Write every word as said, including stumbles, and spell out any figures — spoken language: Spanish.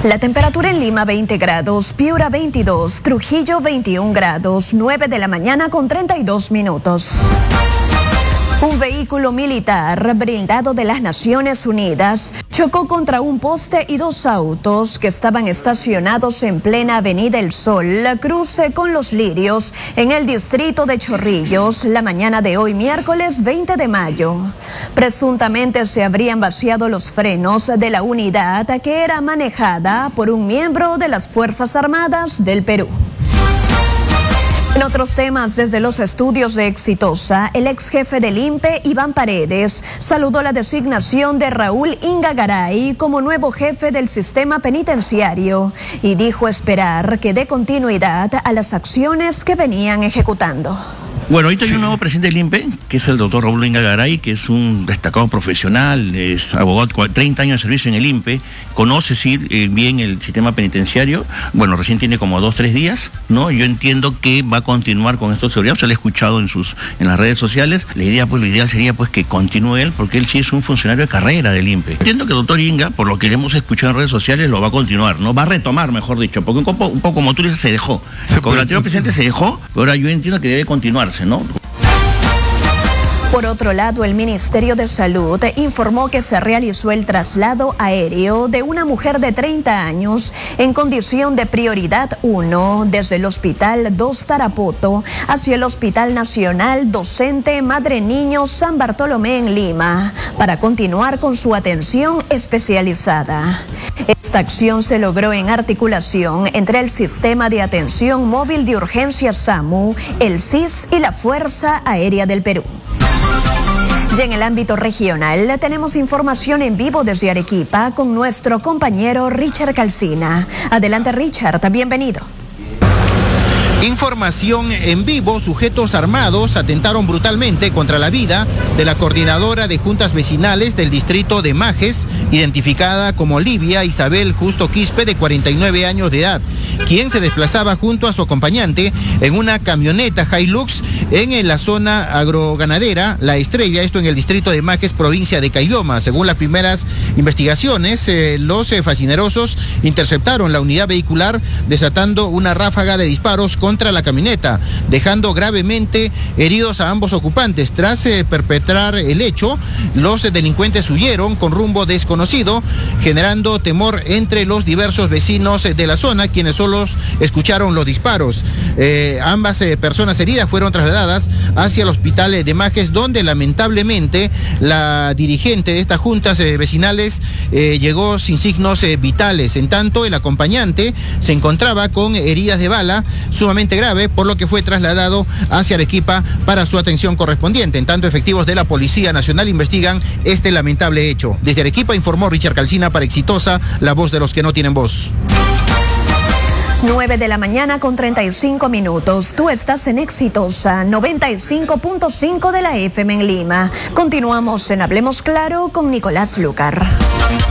La temperatura en Lima veinte grados, Piura veintidós, Trujillo veintiún grados, nueve de la mañana con treinta y dos minutos. Un vehículo militar blindado de las Naciones Unidas chocó contra un poste y dos autos que estaban estacionados en plena Avenida El Sol, cruce con Los Lirios, en el distrito de Chorrillos, la mañana de hoy, miércoles veinte de mayo. Presuntamente se habrían vaciado los frenos de la unidad que era manejada por un miembro de las Fuerzas Armadas del Perú. En otros temas, desde los estudios de Exitosa, el ex jefe del I N P E, Iván Paredes, saludó la designación de Raúl Ingagaray como nuevo jefe del sistema penitenciario y dijo esperar que dé continuidad a las acciones que venían ejecutando. Bueno, ahorita hay un nuevo presidente del I N P E, que es el doctor Raúl Ingagaray, que es un destacado profesional, es abogado, treinta años de servicio en el I N P E, conoce sí, eh, bien el sistema penitenciario. Bueno, recién tiene como dos, tres días, ¿no? Yo entiendo que va a continuar con esto de seguridad, se lo he escuchado en sus en las redes sociales. La idea, pues, lo ideal sería pues que continúe él, porque él sí es un funcionario de carrera del I N P E. Entiendo que el doctor Inga, por lo que hemos escuchado en redes sociales, lo va a continuar, ¿no? Va a retomar, mejor dicho, porque un poco, un poco como tú dices, se dejó. Con el anterior presidente se dejó, pero ahora yo entiendo que debe continuarse, ¿no? Por otro lado, el Ministerio de Salud informó que se realizó el traslado aéreo de una mujer de treinta años en condición de prioridad uno desde el Hospital dos Tarapoto hacia el Hospital Nacional Docente Madre Niño San Bartolomé en Lima para continuar con su atención especializada. Esta acción se logró en articulación entre el Sistema de Atención Móvil de Urgencia SAMU, el S I S y la Fuerza Aérea del Perú. Y en el ámbito regional tenemos información en vivo desde Arequipa con nuestro compañero Richard Calcina. Adelante, Richard, bienvenido. Información en vivo, sujetos armados atentaron brutalmente contra la vida de la coordinadora de juntas vecinales del distrito de Majes, identificada como Livia Isabel Justo Quispe, de cuarenta y nueve años de edad, quien se desplazaba junto a su acompañante en una camioneta Hilux en la zona agroganadera La Estrella, esto en el distrito de Majes, provincia de Caylloma. Según las primeras investigaciones, eh, los eh, facinerosos interceptaron la unidad vehicular desatando una ráfaga de disparos contra la camioneta, dejando gravemente heridos a ambos ocupantes. Tras eh, perpetrar el hecho, los eh, delincuentes huyeron con rumbo desconocido, generando temor entre los diversos vecinos eh, de la zona, quienes solo escucharon los disparos. Eh, ambas eh, personas heridas fueron trasladadas hacia el hospital eh, de Majes, donde lamentablemente la dirigente de estas juntas eh, vecinales eh, llegó sin signos eh, vitales. En tanto, el acompañante se encontraba con heridas de bala sumamente grave, por lo que fue trasladado hacia Arequipa para su atención correspondiente. En tanto, efectivos de la Policía Nacional investigan este lamentable hecho. Desde Arequipa informó Richard Calcina para Exitosa, la voz de los que no tienen voz. nueve de la mañana con treinta y cinco minutos. Tú estás en Exitosa, noventa y cinco punto cinco de la F M en Lima. Continuamos en Hablemos Claro con Nicolás Lucar.